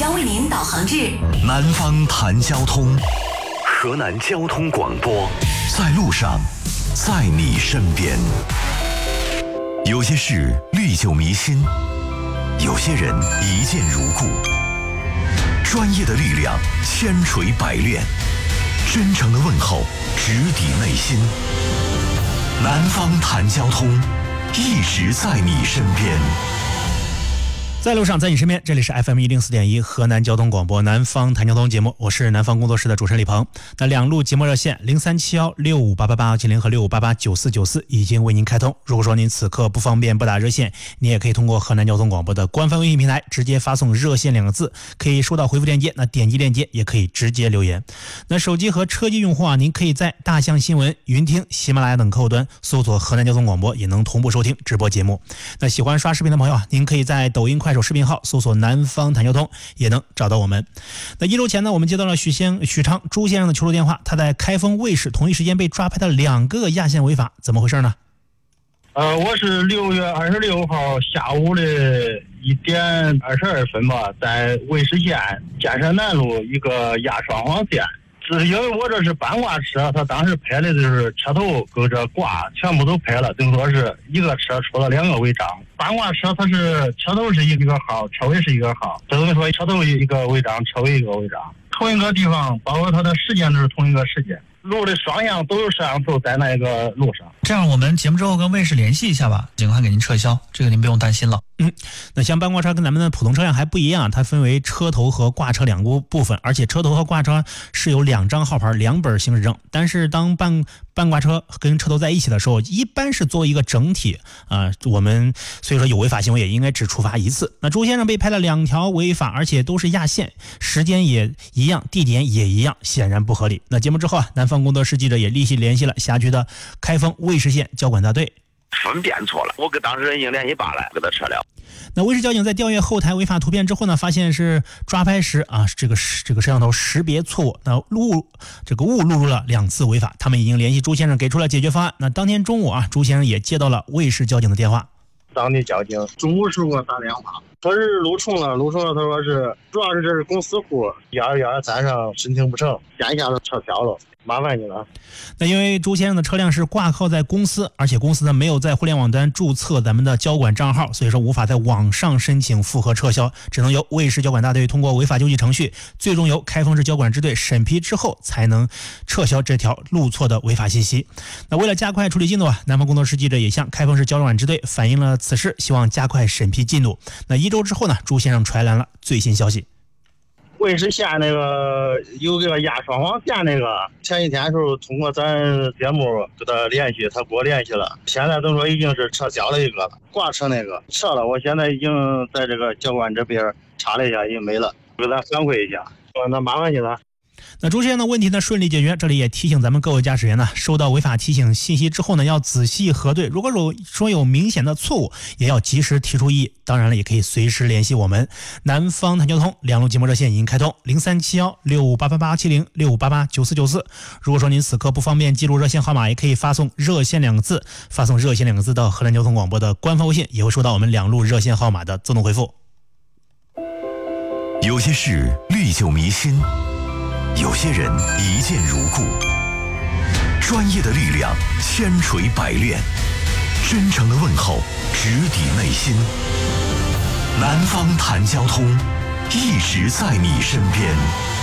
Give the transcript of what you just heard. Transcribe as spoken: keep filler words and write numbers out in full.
将为您导航至南方谈交通，河南交通广播，在路上，在你身边。有些事历久弥新，有些人一见如故。专业的力量千锤百炼，真诚的问候直抵内心。南方谈交通，一直在你身边。 在路上，在你身边，这里是 F M 一零四点一河南交通广播南方谈交通节目，我是南方工作室的主持人李鹏。那两路节目热线零三七幺六五八八八幺七零和六五八八九四九四已经为您开通。如果说您此刻不方便拨打热线，你也可以通过河南交通广播的官方微信平台直接发送热线两个字，可以收到回复链接，那点击链接也可以直接留言。那手机和车机用户啊，您可以在大象新闻、云听、喜马拉雅等客户端搜索河南交通广播，也能同步收听直播节目。那喜欢刷视频的朋友啊，您可以在抖音、快手视频号搜索南方谈交通，也能找到我们。那一周前呢，我们接到了许先许昌朱先生的求助电话，他在开封卫视同一时间被抓拍的两个压线违法，怎么回事呢？ 呃，我是六月二十六号下午的一点二十二分吧，在卫视县建设南路一个压双黄线。是因为我这是半挂车，他当时拍的就是车头跟着挂全部都拍了，等于说是一个车出了两个违章。半挂车它是车头是一个号，车尾是一个号，等于说车头一个违章，车尾一个违章，同一个地方，包括它的时间都是同一个时间。路的双向都有摄像头在那个路上。 这样我们节目之后跟卫视联系一下吧，尽快给您撤销，这个您不用担心了。 嗯，那像半挂车跟咱们的普通车辆还不一样，它分为车头和挂车两个部分，而且车头和挂车是有两张号牌、两本行驶证。但是当半半挂车跟车头在一起的时候，一般是作为一个整体啊、呃，我们所以说有违法行为也应该只处罚一次。那朱先生被拍了两条违法，而且都是压线，时间也一样，地点也一样，显然不合理。那节目之后啊，南方工作室记者也立即联系了辖区的开封卫视县交管大队。 分辨错了，我跟当事人已经联系罢了，给他撤了。 那卫视交警在调阅后台违法图片之后呢，发现是抓拍时啊，这个这个摄像头识别错误，那误这个误录入了两次违法。他们已经联系朱先生，给出了解决方案。那当天中午啊，朱先生也接到了卫视交警的电话。 当地交警中午时给我打电话，说是路冲了，路冲了，他说是主要是这是公司户幺二幺二三上申请不成，线下的撤销了。麻烦你了。 那因为朱先生的车辆是挂靠在公司，而且公司呢没有在互联网端注册咱们的交管账号，所以说无法在网上申请复核撤销，只能由卫视交管大队通过违法救济程序，最终由开封市交管支队审批之后才能撤销这条录错的违法信息。那为了加快处理进度啊，南方工作室记者也向开封市交管支队反映了此事，希望加快审批进度。那一周之后呢，朱先生传来了最新消息。 卫视县那个有这个压双黄线那个，前几天的时候通过咱节目跟他联系，他给我联系了，现在都说已经是撤销了一个了，挂车那个撤了，我现在已经在这个交管这边查了一下，已经没了，给咱反馈一下。说那麻烦你了。 那朱先生的问题呢顺利解决，这里也提醒咱们各位驾驶员呢，收到违法提醒信息之后呢，要仔细核对，如果有说有明显的错误，也要及时提出异议。当然了，也可以随时联系我们南方谈交通两路节目热线已经开通零三七幺六五八八八七零六五八八九四九四。如果说您此刻不方便记录热线号码，也可以发送热线两个字，发送热线两个字到河南交通广播的官方微信，也会收到我们两路热线号码的自动回复。 有些事历久弥新，有些人一见如故。专业的力量千锤百炼，真诚的问候直抵内心。南方谈交通，一直在你身边。